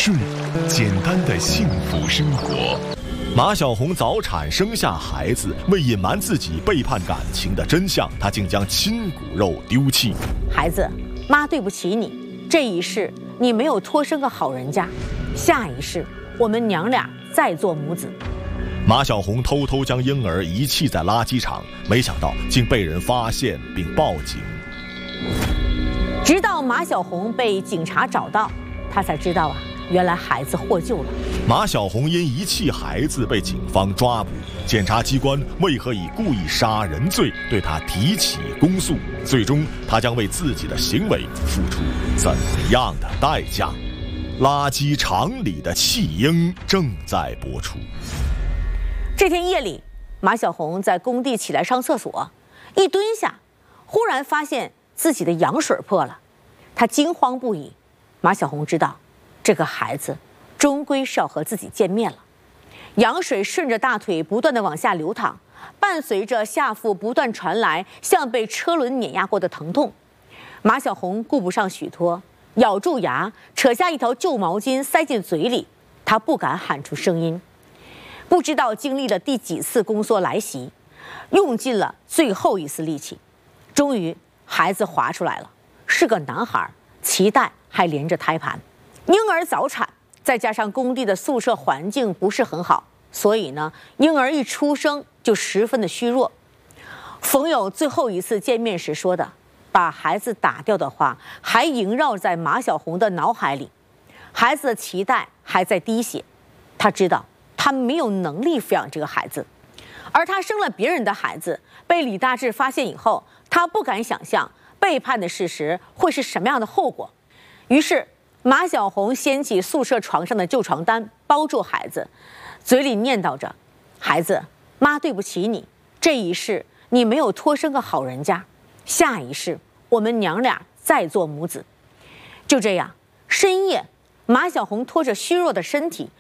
重，简单的幸福生活。马小红早产生下孩子，为隐瞒自己背叛感情的真相，她竟将亲骨肉丢弃。 孩子，妈对不起你，这一世你没有托生个好人家，下一世我们娘俩再做母子。 马小红偷偷将婴儿遗弃在垃圾场，没想到竟被人发现并报警。 直到马小红被警察找到，她才知道原来孩子获救了。 马小红因遗弃孩子被警方抓捕，检察机关为何以故意杀人罪对她提起公诉？最终，她将为自己的行为付出怎样的代价？垃圾场里的弃婴正在播出。 这天夜里，马小红在工地起来上厕所，一蹲下，忽然发现自己的羊水破了，她惊慌不已。马小红知道，这个孩子终归是要和自己见面了。羊水顺着大腿不断地往下流淌，伴随着下腹不断传来像被车轮碾压过的疼痛。马小红顾不上许多，咬住牙，扯下一条旧毛巾塞进嘴里，她不敢喊出声音。不知道经历了第几次宫缩来袭，用尽了最后一丝力气，终于孩子滑出来了，是个男孩，脐带还连着胎盘。婴儿早产，再加上工地的宿舍环境不是很好，所以呢，婴儿一出生就十分的虚弱。冯友最后一次见面时说的，把孩子打掉的话还萦绕在马小红的脑海里。孩子的脐带还在滴血，他知道他没有能力抚养这个孩子，而他生了别人的孩子，被李大志发现以后，他不敢想象背叛的事实会是什么样的后果。于是马小红掀起宿舍床上的旧床单，包住孩子，嘴里念叨着：孩子，妈对不起你，这一世你没有托生个好人家，下一世我们娘俩再做母子。就这样，深夜，马小红拖着虚弱的身体